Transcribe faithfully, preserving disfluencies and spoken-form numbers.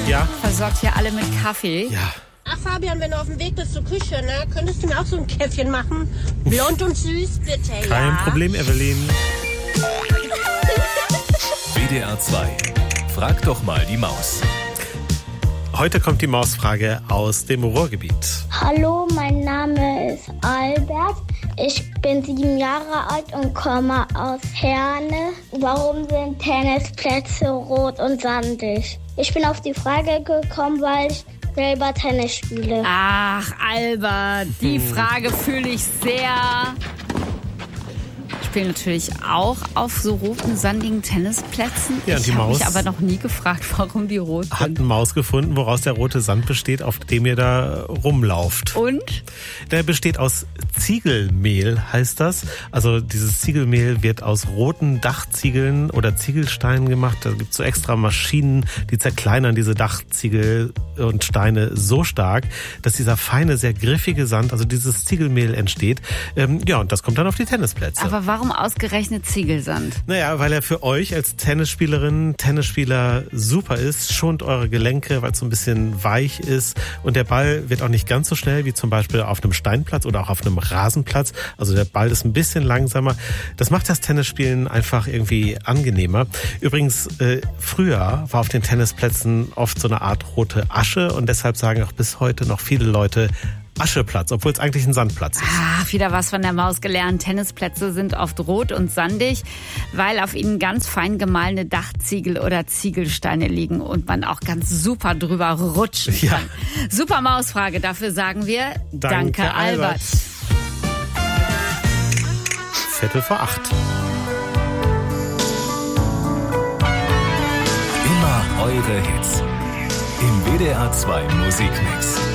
Ja? Versorgt hier alle mit Kaffee. Ja. Ach Fabian, wenn du auf dem Weg bist zur Küche, ne, könntest du mir auch so ein Käffchen machen? Blond und süß, bitte. Kein ja? Problem, Evelyn. W D R zwei. Frag doch mal die Maus. Heute kommt die Mausfrage aus dem Ruhrgebiet. Hallo, mein Name ist Albert. Ich bin sieben Jahre alt und komme aus Herne. Warum sind Tennisplätze rot und sandig? Ich bin auf die Frage gekommen, weil ich selber Tennis spiele. Ach, Albert, die Frage fühle ich sehr. Ich spiele natürlich auch auf so roten, sandigen Tennisplätzen. Ja, und ich die habe Maus mich aber noch nie gefragt, warum die rot hat sind. eine Maus gefunden, woraus der rote Sand besteht, auf dem ihr da rumlauft. Und? Der besteht aus Ziegelmehl, heißt das. Also dieses Ziegelmehl wird aus roten Dachziegeln oder Ziegelsteinen gemacht. Da gibt es so extra Maschinen, die zerkleinern diese Dachziegel und Steine so stark, dass dieser feine, sehr griffige Sand, also dieses Ziegelmehl entsteht. Ähm, ja, und das kommt dann auf die Tennisplätze. Aber warum ausgerechnet Ziegelsand? Naja, weil er für euch als Tennisspielerin, Tennisspieler super ist, schont eure Gelenke, weil es so ein bisschen weich ist und der Ball wird auch nicht ganz so schnell wie zum Beispiel auf einem Steinplatz oder auch auf einem Rasenplatz. Also der Ball ist ein bisschen langsamer. Das macht das Tennisspielen einfach irgendwie angenehmer. Übrigens, äh, früher war auf den Tennisplätzen oft so eine Art rote Asche und deshalb sagen auch bis heute noch viele Leute Ascheplatz, obwohl es eigentlich ein Sandplatz ist. Ah, wieder was von der Maus gelernt. Tennisplätze sind oft rot und sandig, weil auf ihnen ganz fein gemahlene Dachziegel oder Ziegelsteine liegen und man auch ganz super drüber rutschen kann. Ja. Super Mausfrage, dafür sagen wir Danke, Danke Albert. Albert. Viertel vor acht. Immer eure Hits. Im W D R zwei Musikmix.